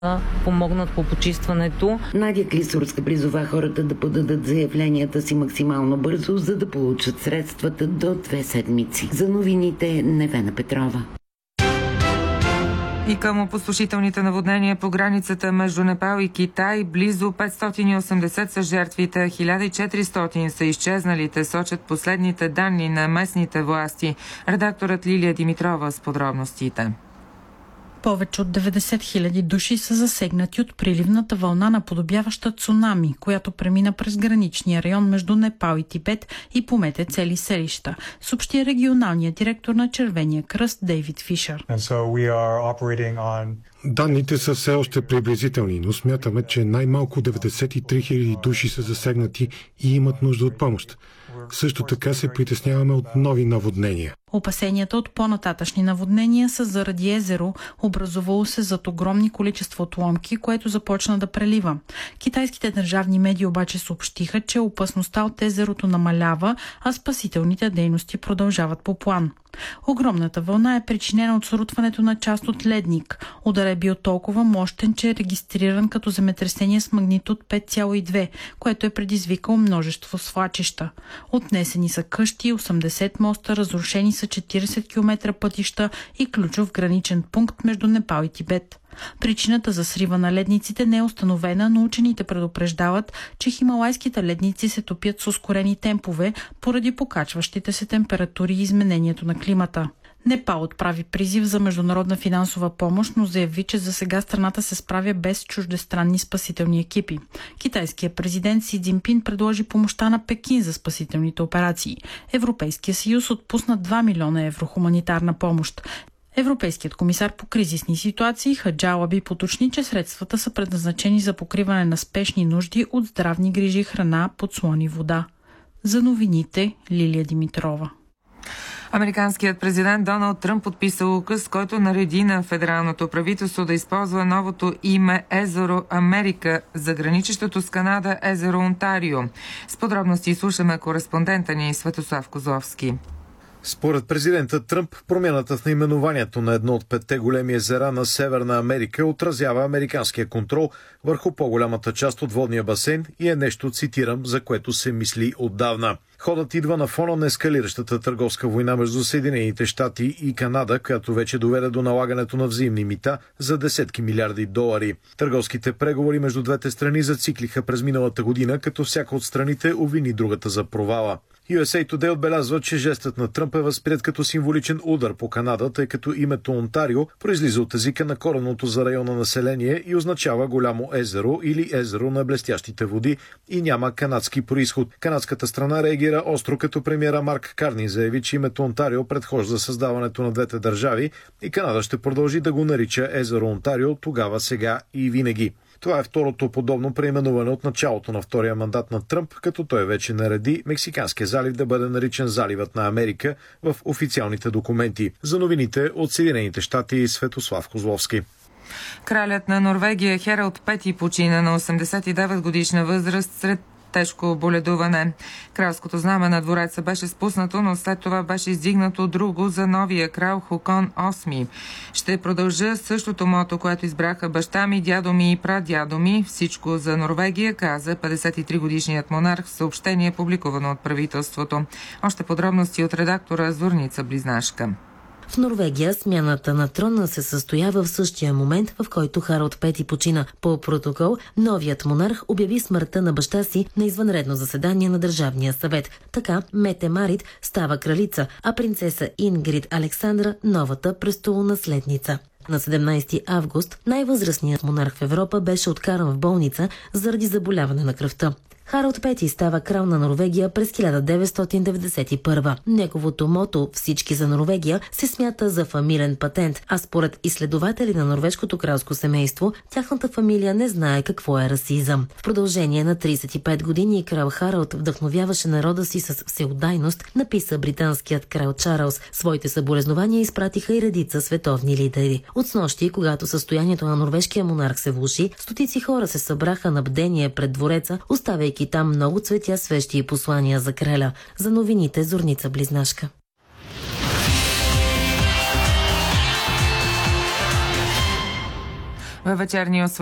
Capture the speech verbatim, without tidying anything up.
помогнат по почистването. Надя Клисурска призова хората да подадат заявленията си максимално бързо, за да получат средствата до две седмици. За новините Невена Петрова. И към опустошителните наводнения по границата между Непал и Китай, близо петстотин и осемдесет са жертвите, хиляда и четиристотин са изчезналите, сочат последните данни на местните власти. Редакторът Лилия Димитрова с подробностите. Повече от деветдесет хиляди души са засегнати от приливната вълна, наподобяваща цунами, която премина през граничния район между Непал и Тибет и помете цели селища, съобщи регионалният директор на Червения кръст Дейвид Фишер. Данните са все още приблизителни, но смятаме, че най-малко деветдесет и три хиляди души са засегнати и имат нужда от помощ. Също така се притесняваме от нови наводнения. Опасенията от по-нататъчни наводнения са заради езеро, образувало се зад огромни количества отломки, което започна да прелива. Китайските държавни медии обаче съобщиха, че опасността от езерото намалява, а спасителните дейности продължават по план. Огромната вълна е причинена от срутването на част от ледник. Удар е бил толкова мощен, че е регистриран като земетресение с магнитуд пет цяло и две, което е предизвикало множество свлачища. Отнесени са къщи, осемдесет моста, разрушени са четиридесет километра пътища и ключов граничен пункт между Непал и Тибет. Причината за срива на ледниците не е установена, но учените предупреждават, че хималайските ледници се топят с ускорени темпове поради покачващите се температури и изменението на климата. Непал отправи призив за международна финансова помощ, но заяви, че за сега страната се справя без чуждестранни спасителни екипи. Китайският президент Си Цзинпин предложи помощта на Пекин за спасителните операции. Европейския съюз отпусна два милиона евро хуманитарна помощ. Европейският комисар по кризисни ситуации Хаджа Лаби поточни, че средствата са предназначени за покриване на спешни нужди от здравни грижи, храна, подслон и вода. За новините Лилия Димитрова. Американският президент Доналд Тръмп подписа указ, който нареди на федералното правителство да използва новото име езеро Америка за граничещото с Канада езеро Онтарио. С подробности слушаме кореспондента ни Светослав Козловски. Според президента Тръмп, промяната в наименованието на едно от петте големи езера на Северна Америка отразява американския контрол върху по-голямата част от водния басейн и е нещо, цитирам, за което се мисли отдавна. Ходът идва на фона на ескалиращата търговска война между Съединените щати и Канада, която вече доведе до налагането на взаимни мита за десетки милиарди долари. Търговските преговори между двете страни зациклиха през миналата година, като всяка от страните обвини другата за провала. Ю Ес Ей Today отбелязва, че жестът на Тръмп е възприет като символичен удар по Канада, тъй като името Онтарио произлиза от езика на коренното за района население и означава голямо езеро или езеро на блестящите води и няма канадски происход. Канадската страна реагира остро, като премиера Марк Карни заяви, че името Онтарио предхожда създаването на двете държави и Канада ще продължи да го нарича езеро Онтарио тогава, сега и винаги. Това е второто подобно преименуване от началото на втория мандат на Тръмп, като той вече нареди Мексиканския залив да бъде наричан заливът на Америка в официалните документи. За новините от Съединените щати Светослав Козловски. Кралят на Норвегия Хералд Пети почина на осемдесет и девет годишна възраст сред тежко боледуване. Кралското знаме на двореца беше спуснато, но след това беше издигнато друго за новия крал Хокон осми. Ще продължа същото мото, което избраха баща ми, дядо ми и прадядо ми. Всичко за Норвегия, каза петдесет и три годишният монарх в съобщение, публикувано от правителството. Още подробности от редактора Зорница Близнашка. В Норвегия смяната на трона се състоява в същия момент, в който Харалд Пети почина. По протокол, новият монарх обяви смъртта на баща си на извънредно заседание на Държавния съвет. Така Мете Марит става кралица, а принцеса Ингрид Александра новата престолонаследница. На седемнадесети август най-възрастният монарх в Европа беше откаран в болница заради заболяване на кръвта. Харалд Пети става крал на Норвегия през хиляда деветстотин деветдесет и първа. Неговото мото «Всички за Норвегия» се смята за фамилен патент, а според изследователи на норвежкото кралско семейство, тяхната фамилия не знае какво е расизъм. В продължение на тридесет и пет години крал Харалд вдъхновяваше народа си с всеотдайност, написа британският крал Чарлз. Своите съболезнования изпратиха и редица световни лидери. От снощи, когато състоянието на норвежкия монарх се влоши, стотици хора се събраха на бдение пред двореца, оставяйки там много цветя, свещи и послания за краля. За новините Зорница Близнашка. Във вечерния